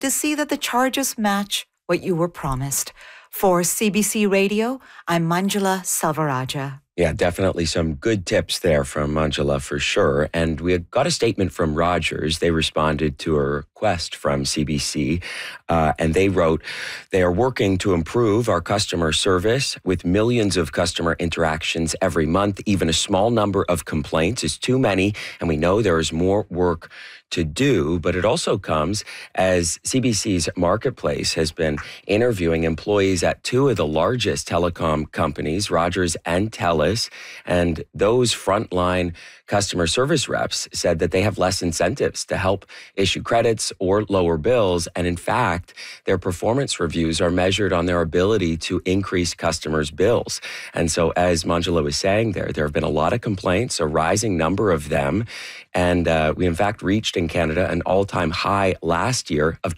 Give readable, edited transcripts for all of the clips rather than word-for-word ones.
to see that the charges match what you were promised. For CBC Radio, I'm Manjula Selvarajah. Yeah, definitely some good tips there from Manjula for sure. And we had got a statement from Rogers. They responded to a request from CBC, and they wrote, they are working to improve our customer service with millions of customer interactions every month. Even a small number of complaints is too many, and we know there is more work to do, but it also comes as CBC's Marketplace has been interviewing employees at two of the largest telecom companies, Rogers and TELUS, and those frontline customer service reps said that they have less incentives to help issue credits or lower bills. And in fact, their performance reviews are measured on their ability to increase customers' bills. And so as Manjula was saying there have been a lot of complaints, a rising number of them. And we in fact reached in Canada an all-time high last year of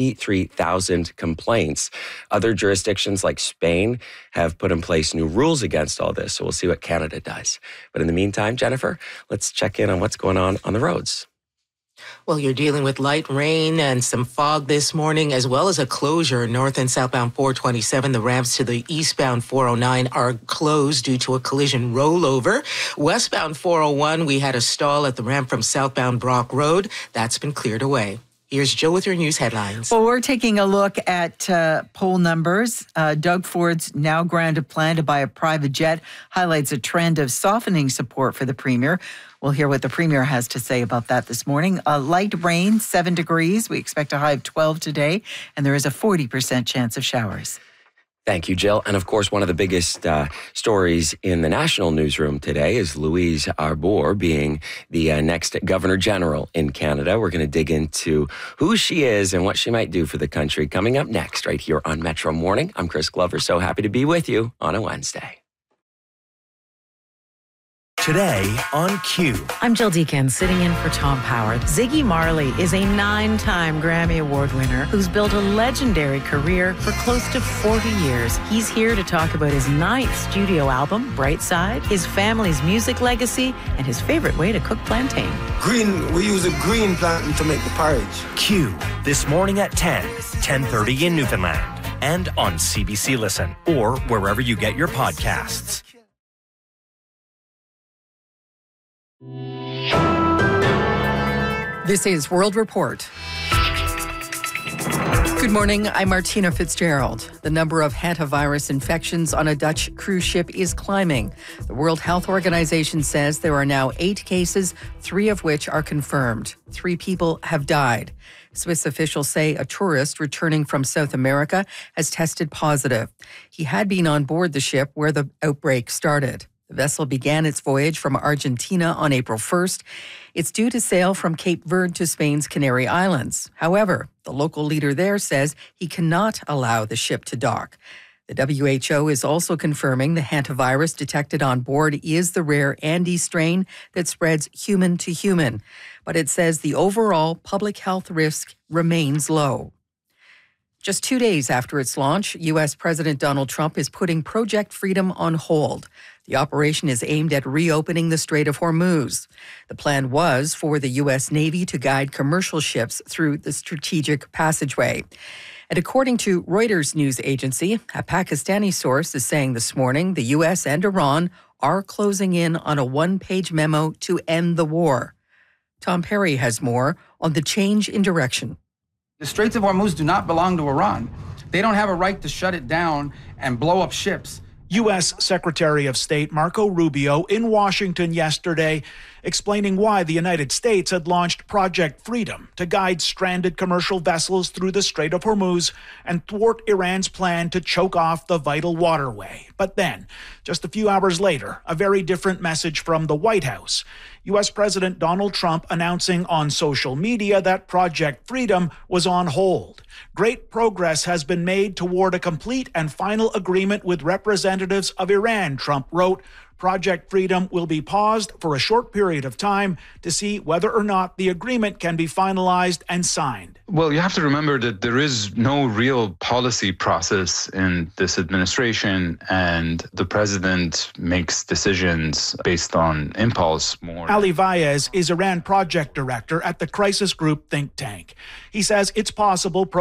23,000 complaints. Other jurisdictions like Spain have put in place new rules against all this. So we'll see what Canada does. But in the meantime, Jennifer, let's check in on what's going on the roads. Well, you're dealing with light rain and some fog this morning, as well as a closure north and southbound 427. The ramps to the eastbound 409 are closed due to a collision rollover. Westbound 401, we had a stall at the ramp from southbound Brock Road. That's been cleared away. Here's Jill with your news headlines. Well, we're taking a look at poll numbers. Doug Ford's now granted plan to buy a private jet highlights a trend of softening support for the Premier. We'll hear what the Premier has to say about that this morning. Light rain, 7 degrees. We expect a high of 12 today, and there is a 40% chance of showers. Thank you, Jill. And of course, one of the biggest stories in the national newsroom today is Louise Arbour being the next Governor General in Canada. We're going to dig into who she is and what she might do for the country coming up next right here on Metro Morning. I'm Chris Glover. So happy to be with you on a Wednesday. Today on Q. I'm Jill Deacon, sitting in for Tom Power. Ziggy Marley is a 9-time Grammy Award winner who's built a legendary career for close to 40 years. He's here to talk about his 9th studio album, Bright Side, his family's music legacy, and his favorite way to cook plantain. We use a green plantain to make the porridge. Q, this morning at 10:30 in Newfoundland, and on CBC Listen, or wherever you get your podcasts. This is World Report. Good morning, I'm Martina Fitzgerald. The number of hantavirus infections on a Dutch cruise ship is climbing. The World Health Organization says there are now 8 cases, 3 of which are confirmed. 3 people have died. Swiss officials say a tourist returning from South America has tested positive. He had been on board the ship where the outbreak started. The vessel began its voyage from Argentina on April 1st. It's due to sail from Cape Verde to Spain's Canary Islands. However, the local leader there says he cannot allow the ship to dock. The WHO is also confirming the hantavirus detected on board is the rare Andes strain that spreads human to human. But it says the overall public health risk remains low. Just 2 days after its launch, U.S. President Donald Trump is putting Project Freedom on hold. The operation is aimed at reopening the Strait of Hormuz. The plan was for the U.S. Navy to guide commercial ships through the strategic passageway. And according to Reuters news agency, a Pakistani source is saying this morning the U.S. and Iran are closing in on a one-page memo to end the war. Tom Perry has more on the change in direction. The Straits of Hormuz do not belong to Iran. They don't have a right to shut it down and blow up ships. U.S. Secretary of State Marco Rubio in Washington yesterday explaining why the United States had launched Project Freedom to guide stranded commercial vessels through the Strait of Hormuz and thwart Iran's plan to choke off the vital waterway. But then, just a few hours later, a very different message from the White House. U.S. President Donald Trump announcing on social media that Project Freedom was on hold. Great progress has been made toward a complete and final agreement with representatives of Iran, Trump wrote. Project Freedom will be paused for a short period of time to see whether or not the agreement can be finalized and signed. Well, you have to remember that there is no real policy process in this administration, and the president makes decisions based on impulse more. Ali Vaez is Iran project director at the Crisis Group think tank. He says it's possible